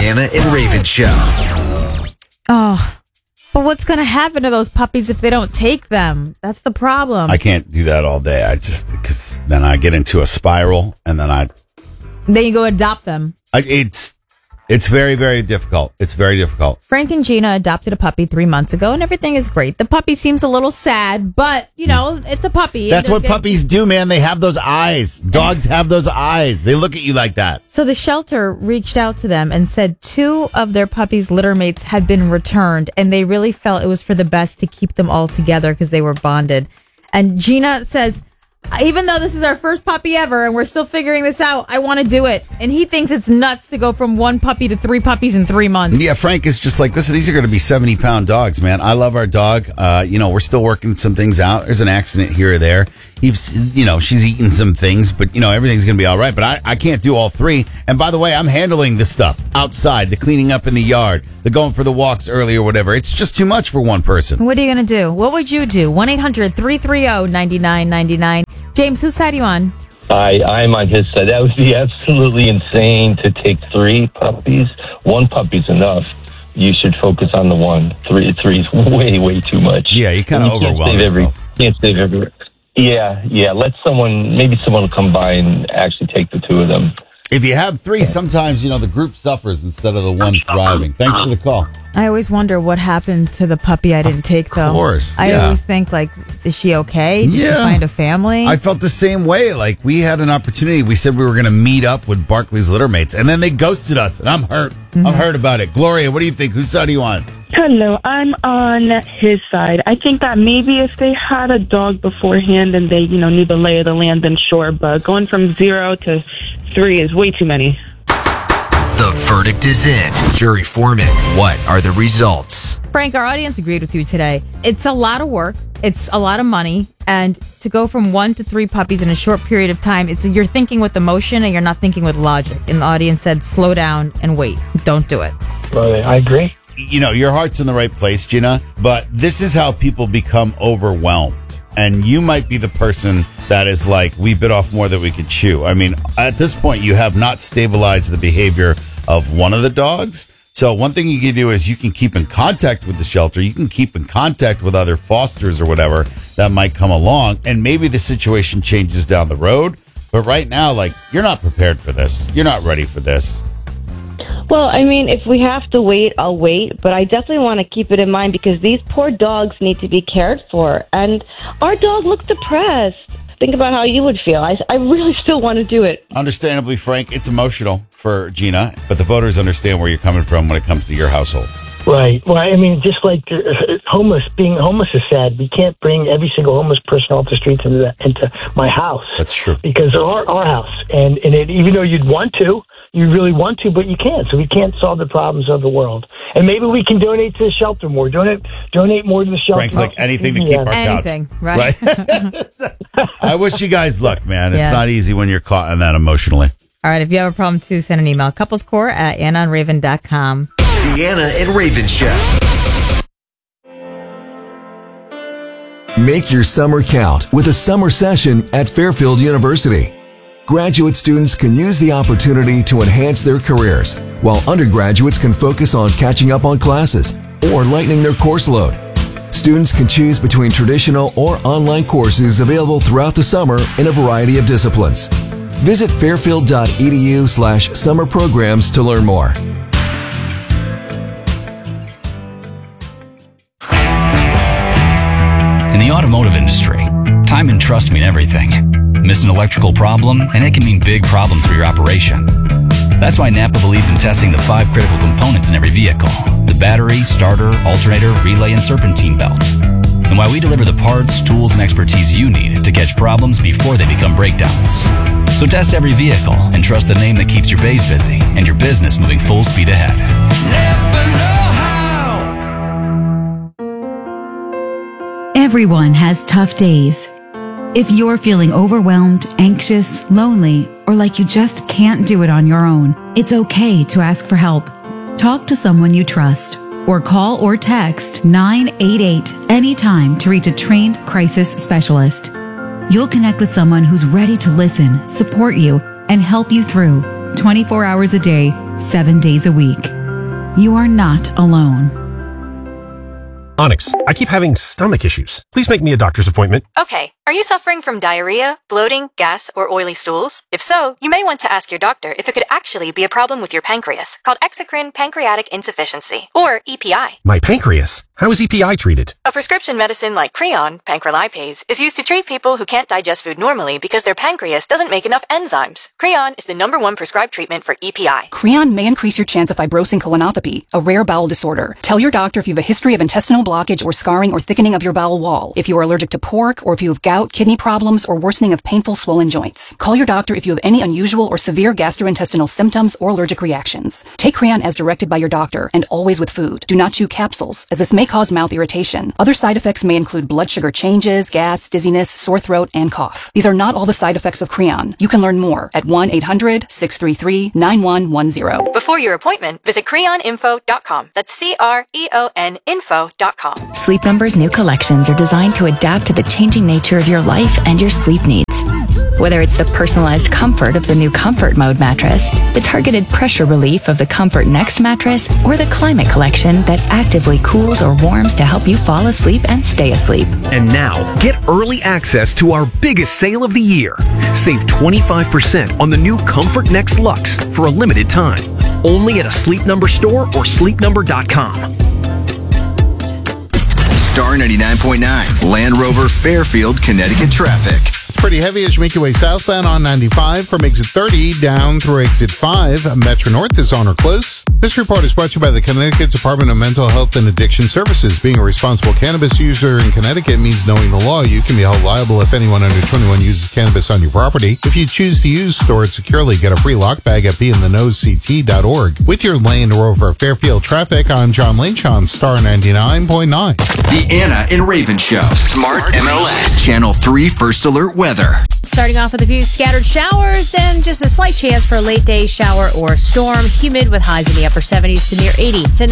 Deanna and Raven Show. Oh, but what's going to happen to those puppies if they don't take them? That's the problem. I can't do that all day. Because then I get into a spiral, and then Then you go adopt them. It's very, very difficult. It's very difficult. Frank and Gina adopted a puppy 3 months ago, and everything is great. The puppy seems a little sad, but, it's a puppy. That's what puppies do, man. They have those eyes. Dogs have those eyes. They look at you like that. So the shelter reached out to them and said 2 of their puppies' litter mates had been returned, and they really felt it was for the best to keep them all together because they were bonded. And Gina says, even though this is our first puppy ever and we're still figuring this out, I want to do it. And he thinks it's nuts to go from 1 puppy to 3 puppies in 3 months. Yeah, Frank is just like, listen, these are going to be 70-pound dogs, man. I love our dog. We're still working some things out. There's an accident here or there. She's eaten some things, but, everything's going to be all right. But I can't do all 3. And by the way, I'm handling the stuff outside, the cleaning up in the yard, the going for the walks early or whatever. It's just too much for one person. What are you going to do? What would you do? 1-800-330-9999. James, whose side are you on? I'm on his side. That would be absolutely insane to take 3 puppies. 1 puppy's enough. You should focus on the 1. 3 is way, way too much. Yeah, you kind of overwhelm yourself. Can't save everywhere. Yeah. Maybe someone will come by and actually take the 2 of them. If you have 3, sometimes, the group suffers instead of the one thriving. Thanks for the call. I always wonder what happened to the puppy I didn't take, though. Of course. I always think, is she okay? Did she find a family? I felt the same way. We had an opportunity. We said we were going to meet up with Barkley's litter mates, and then they ghosted us, and I'm hurt. Mm-hmm. I'm hurt about it. Gloria, what do you think? Whose side are you on? Hello, I'm on his side. I think that maybe if they had a dog beforehand and they, knew the lay of the land, then sure. But going from 0 to 3 is way too many. The verdict is in. Jury foreman, what are the results? Frank, our audience agreed with you today. It's a lot of work. It's a lot of money. And to go from 1 to 3 puppies in a short period of time, you're thinking with emotion and you're not thinking with logic. And the audience said, slow down and wait. Don't do it. Well, I agree. Your heart's in the right place, Gina, but this is how people become overwhelmed. And you might be the person that is like, we bit off more than we could chew. I mean, at this point, you have not stabilized the behavior of one of the dogs. So one thing you can do is you can keep in contact with the shelter. You can keep in contact with other fosters or whatever that might come along. And maybe the situation changes down the road. But right now, you're not prepared for this. You're not ready for this. Well, I mean, if we have to wait, I'll wait. But I definitely want to keep it in mind because these poor dogs need to be cared for. And our dog looks depressed. Think about how you would feel. I really still want to do it. Understandably, Frank, it's emotional for Gina, but the voters understand where you're coming from when it comes to your household. Right. Well, I mean, just like being homeless is sad. We can't bring every single homeless person off the streets into my house. That's true. Because our house. And even though you really want to, but you can't. So we can't solve the problems of the world. And maybe we can donate to the shelter more. Donate more to the shelter. Frank's like anything to keep our anything, couch. right? I wish you guys luck, man. It's not easy when you're caught in that emotionally. All right. If you have a problem, too, send an email. couplescore@AnnaandRaven.com. Deanna and Raven Show. Make your summer count with a summer session at Fairfield University. Graduate students can use the opportunity to enhance their careers, while undergraduates can focus on catching up on classes or lightening their course load. Students can choose between traditional or online courses available throughout the summer in a variety of disciplines. Visit fairfield.edu/summer programs to learn more. In the automotive industry, time and trust mean everything. Miss an electrical problem, and it can mean big problems for your operation. That's why Napa believes in testing the 5 critical components in every vehicle: the battery, starter, alternator, relay, and serpentine belt. And why we deliver the parts, tools, and expertise you need to catch problems before they become breakdowns. So test every vehicle and trust the name that keeps your bays busy and your business moving full speed ahead. Never know how. Everyone has tough days. If you're feeling overwhelmed, anxious, lonely, or like you just can't do it on your own, it's okay to ask for help. Talk to someone you trust, or call or text 988 anytime to reach a trained crisis specialist. You'll connect with someone who's ready to listen, support you, and help you through 24 hours a day, 7 days a week. You are not alone. Onyx, I keep having stomach issues. Please make me a doctor's appointment. Okay. Are you suffering from diarrhea, bloating, gas, or oily stools? If so, you may want to ask your doctor if it could actually be a problem with your pancreas, called exocrine pancreatic insufficiency, or EPI. My pancreas? How is EPI treated? A prescription medicine like Creon, pancrelipase, is used to treat people who can't digest food normally because their pancreas doesn't make enough enzymes. Creon is the #1 prescribed treatment for EPI. Creon may increase your chance of fibrosing colonopathy, a rare bowel disorder. Tell your doctor if you have a history of intestinal blockage or scarring or thickening of your bowel wall, if you are allergic to pork, or if you have gout, kidney problems, or worsening of painful swollen joints. Call your doctor if you have any unusual or severe gastrointestinal symptoms or allergic reactions. Take Creon as directed by your doctor, and always with food. Do not chew capsules, as this may cause mouth irritation. Other side effects may include blood sugar changes, gas, dizziness, sore throat, and cough. These are not all the side effects of Creon. You can learn more at 1-800-633-9110. Before your appointment, visit creoninfo.com. That's CREON info.com. Sleep Number's new collections are designed to adapt to the changing nature of your life and your sleep needs. Whether it's the personalized comfort of the new Comfort Mode mattress, the targeted pressure relief of the Comfort Next mattress, or the Climate Collection that actively cools or warms to help you fall asleep and stay asleep. And now, get early access to our biggest sale of the year. Save 25% on the new Comfort Next Luxe for a limited time. Only at a Sleep Number store or sleepnumber.com. Star 99.9, Land Rover Fairfield, Connecticut traffic. It's pretty heavy as you make your way southbound on 95 from exit 30 down through exit 5. Metro North is on or close. This report is brought to you by the Connecticut Department of Mental Health and Addiction Services. Being a responsible cannabis user in Connecticut means knowing the law. You can be held liable if anyone under 21 uses cannabis on your property. If you choose to use, store it securely. Get a free lock bag at beinthenose.ct.org. With your Land Rover Fairfield traffic, I'm John Lynch on Star 99.9. The Anna and Raven Show. Smart MLS. Channel 3 First Alert Weather. Starting off with a few scattered showers and just a slight chance for a late day shower or storm. Humid with highs in the upper 70s to near 80 tonight.